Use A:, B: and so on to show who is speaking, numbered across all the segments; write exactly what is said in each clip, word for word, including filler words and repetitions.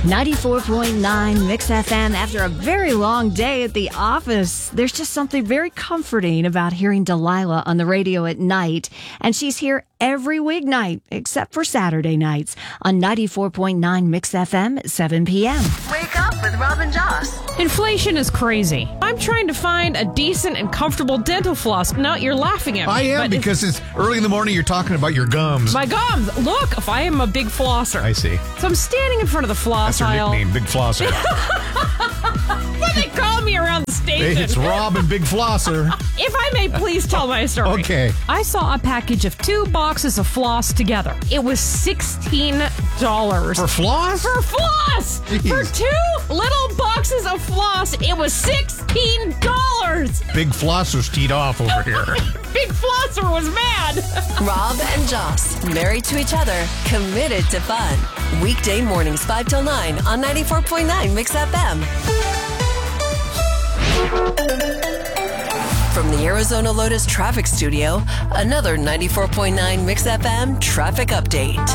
A: ninety-four point nine Mix F M. After a very long day at the office, there's just something very comforting about hearing Delilah on the radio at night. And she's here every weeknight, except for Saturday nights, on ninety-four point nine Mix F M at seven p.m.
B: Wake up with Rob and Joss.
C: Inflation is crazy. I'm trying to find a decent and comfortable dental floss. No, you're laughing at me.
D: I am, because it's early in the morning. You're talking about your gums.
C: My gums. Look, if I am a big flosser.
D: I see.
C: So I'm standing in front of the floss
D: That's her
C: aisle.
D: nickname, Big Flosser.
C: What do they call me around the station?
D: It's Rob and Big Flosser.
C: If I may please tell my story.
D: Okay.
C: I saw a package of two boxes of floss together. It was sixteen dollars.
D: For floss?
C: For floss!
D: Jeez.
C: For two little boxes of floss, it was sixteen dollars.
D: Big Flosser's teed off over here.
C: Big Flosser was mad.
B: Rob and Joss, married to each other, committed to fun. Weekday mornings five till nine on ninety-four point nine Mix F M. From the Arizona Lotus Traffic Studio, another ninety-four point nine Mix F M traffic update.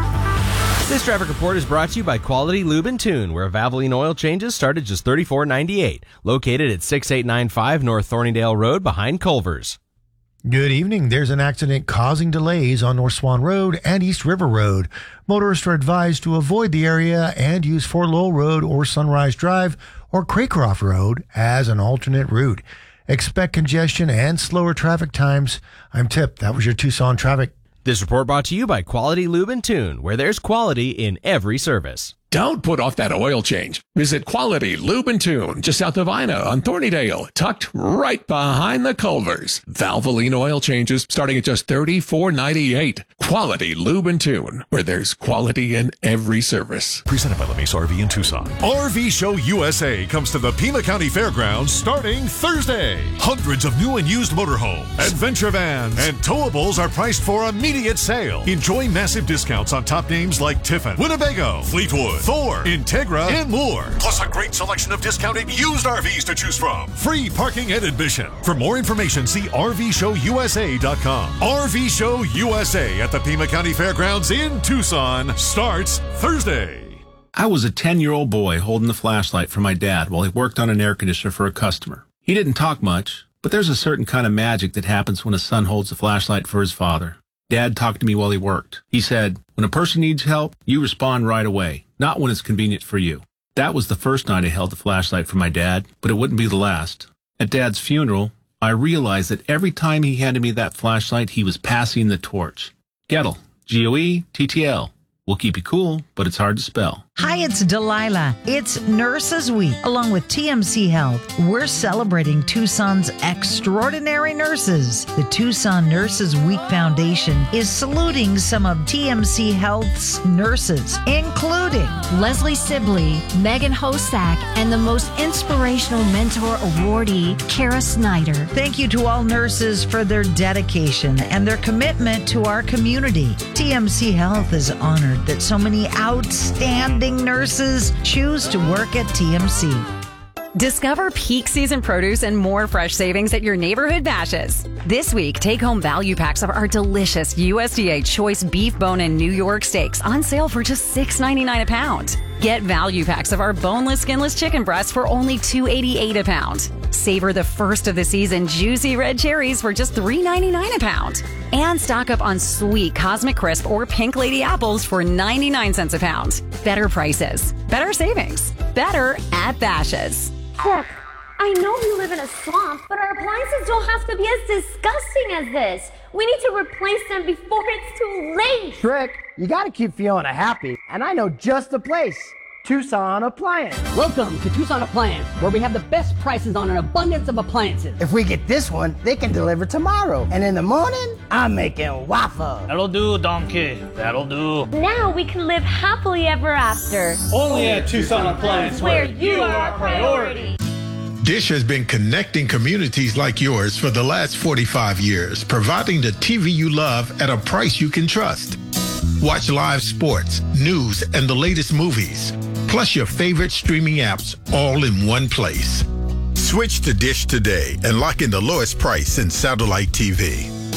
E: This traffic report is brought to you by Quality Lube and Tune, where Valvoline oil changes start at just thirty-four ninety-eight. Located at sixty-eight ninety-five North Thornydale Road behind Culver's.
F: Good evening. There's an accident causing delays on North Swan Road and East River Road. Motorists are advised to avoid the area and use Fort Lowell Road or Sunrise Drive or Craycroft Road as an alternate route. Expect congestion and slower traffic times. I'm Tip. That was your Tucson traffic.
E: This report brought to you by Quality Lube and Tune, where there's quality in every service.
G: Don't put off that oil change. Visit Quality Lube and Tune just south of Ina on Thornydale, tucked right behind the Culvers. Valvoline oil changes starting at just thirty-four ninety-eight. Quality Lube and Tune, where there's quality in every service.
H: Presented by LeMace R V in Tucson. R V Show U S A comes to the Pima County Fairgrounds starting Thursday. Hundreds of new and used motorhomes, adventure vans, and towables are priced for immediate sale. Enjoy massive discounts on top names like Tiffin, Winnebago, Fleetwood, Thor, Integra, and more. Plus a great selection of discounted used R Vs to choose from. Free parking and admission. For more information, see R V show U S A dot com. R V Show U S A at the Pima County Fairgrounds in Tucson starts Thursday.
I: I was a ten-year-old boy holding the flashlight for my dad while he worked on an air conditioner for a customer. He didn't talk much, but there's a certain kind of magic that happens when a son holds a flashlight for his father. Dad talked to me while he worked. He said, when a person needs help, you respond right away, not when it's convenient for you. That was the first night I held the flashlight for my dad, but it wouldn't be the last. At Dad's funeral, I realized that every time he handed me that flashlight, he was passing the torch. Gettle, G O E T T L. We'll keep you cool, but it's hard to spell.
J: Hi, it's Delilah. It's Nurses Week, along with T M C Health. We're celebrating Tucson's extraordinary nurses. The Tucson Nurses Week Foundation is saluting some of T M C Health's nurses, including
A: Leslie Sibley, Megan Hosack, and the most inspirational mentor awardee, Kara Snyder.
J: Thank you to all nurses for their dedication and their commitment to our community. T M C Health is honored that so many outstanding nurses choose to work at T M C.
K: Discover peak season produce and more fresh savings at your neighborhood Bashes. This week, take home value packs of our delicious U S D A choice beef bone and New York steaks on sale for just six ninety-nine a pound. Get value packs of our boneless, skinless chicken breasts for only two eighty-eight a pound. Savor the first of the season juicy red cherries for just three ninety-nine a pound. And stock up on sweet Cosmic Crisp or Pink Lady apples for ninety-nine cents a pound. Better prices, better savings, better at Bashes.
L: Look, I know we live in a swamp, but our appliances don't have to be as disgusting as this. We need to replace them before it's too late.
M: Trick, you gotta keep Fiona happy, and I know just the place. Tucson Appliance.
N: Welcome to Tucson Appliance, where we have the best prices on an abundance of appliances.
M: If we get this one, they can deliver tomorrow. And in the morning, I'm making waffle.
O: That'll do, donkey. That'll do.
L: Now we can live happily ever after.
O: Only at Tucson Appliance, where you are our priority.
P: Dish has been connecting communities like yours for the last forty-five years, providing the T V you love at a price you can trust. Watch live sports, news, and the latest movies, plus your favorite streaming apps all in one place. Switch to Dish today and lock in the lowest price in satellite T V.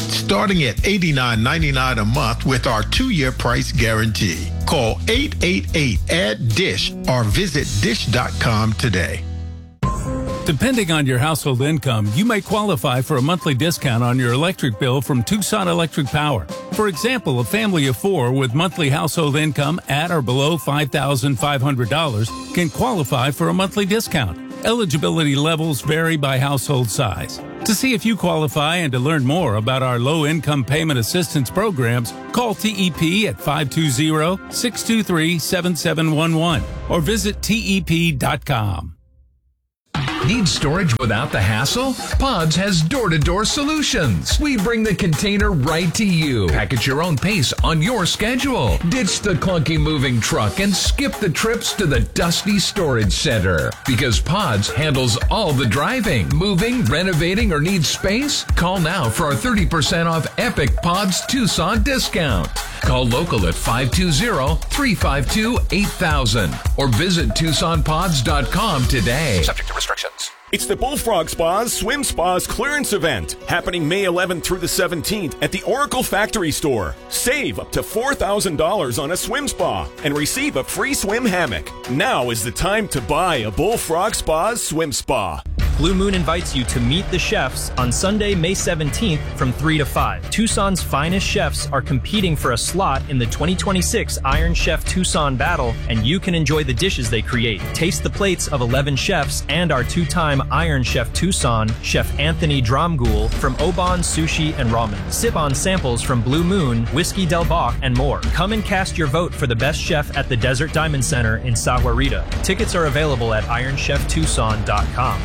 P: starting at eighty-nine ninety-nine a month with our two-year price guarantee. Call eight eight eight, add dish or visit dish dot com today.
Q: Depending on your household income, you may qualify for a monthly discount on your electric bill from Tucson Electric Power. For example, a family of four with monthly household income at or below five thousand five hundred dollars can qualify for a monthly discount. Eligibility levels vary by household size. To see if you qualify and to learn more about our low-income payment assistance programs, call T E P at five two zero, six two three, seven seven one one or visit T E P dot com.
R: Need storage without the hassle? Pods has door-to-door solutions. We bring the container right to you. Pack at your own pace on your schedule. Ditch the clunky moving truck and skip the trips to the dusty storage center. Because Pods handles all the driving, moving, renovating, or needs space? Call now for our thirty percent off Epic Pods Tucson discount. Call local at five two zero, three five two, eight thousand or visit Tucson Pods dot com today.
S: Subject to restrictions. It's the Bullfrog Spas Swim Spas clearance event happening May eleventh through the seventeenth at the Oracle Factory Store. Save up to four thousand dollars on a swim spa and receive a free swim hammock. Now is the time to buy a Bullfrog Spas swim spa.
T: Blue Moon invites you to meet the chefs on Sunday, May seventeenth from three to five. Tucson's finest chefs are competing for a slot in the twenty twenty-six Iron Chef Tucson Battle, and you can enjoy the dishes they create. Taste the plates of eleven chefs and our two-time Iron Chef Tucson, Chef Anthony Dromgoole from Oban Sushi and Ramen. Sip on samples from Blue Moon, Whiskey Del Bach, and more. Come and cast your vote for the best chef at the Desert Diamond Center in Sahuarita. Tickets are available at iron chef tucson dot com.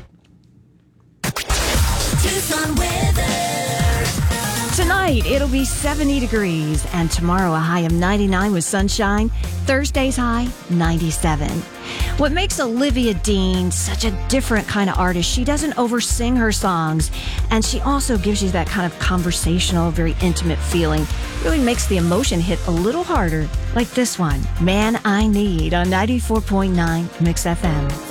A: Tucson weather. Tonight, it'll be seventy degrees, and tomorrow a high of ninety-nine with sunshine. Thursday's high, ninety-seven. What makes Olivia Dean such a different kind of artist, she doesn't oversing her songs, and she also gives you that kind of conversational, very intimate feeling. Really makes the emotion hit a little harder, like this one, Man I Need on ninety-four point nine Mix F M.